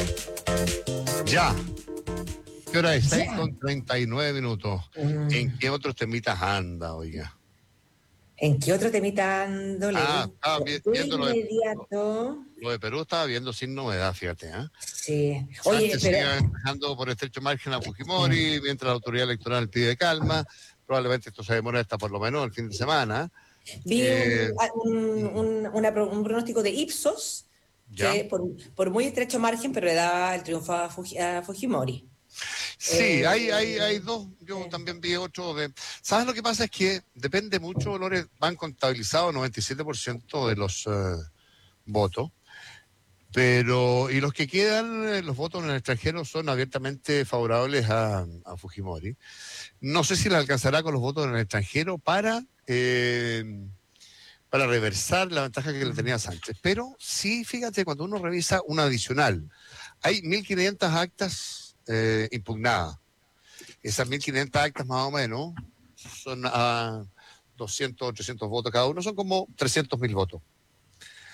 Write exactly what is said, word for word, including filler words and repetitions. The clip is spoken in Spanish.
Ya. ¿Qué hora es? seis Ya. con treinta y nueve minutos. Mm. ¿En qué otros temitas anda, oiga? ¿En qué otro temita ando? Le Ah, estaba busco vi- de viendo lo de, lo, inmediato. lo de Perú, estaba viendo sin novedad, fíjate, ¿eh? Sí. Oye, Sánchez pero sigue dejando por estrecho margen a eh, Fujimori, mientras la autoridad electoral pide calma. Probablemente esto se demora hasta por lo menos el fin de semana. vi Eh, un, un, mm, un, una pro- un pronóstico de Ipsos ¿Ya? que por, por muy estrecho margen, pero le daba el triunfo a, Fuji- a Fujimori. Sí, hay, hay, hay Eh, dos. Yo eh, también vi otro de. ¿Sabes lo que pasa? Es que depende mucho, Lores, van contabilizados noventa y siete por ciento de los eh, votos. Pero, y los que quedan, eh, los votos en el extranjero son abiertamente favorables a, a Fujimori. No sé si le alcanzará con los votos en el extranjero para, eh, para reversar la ventaja que le tenía Sánchez. Pero sí, fíjate, cuando uno revisa una adicional, hay mil quinientas actas eh, impugnadas. Esas mil quinientas actas más o menos son a doscientos o trescientos votos cada uno, son como trescientos mil votos.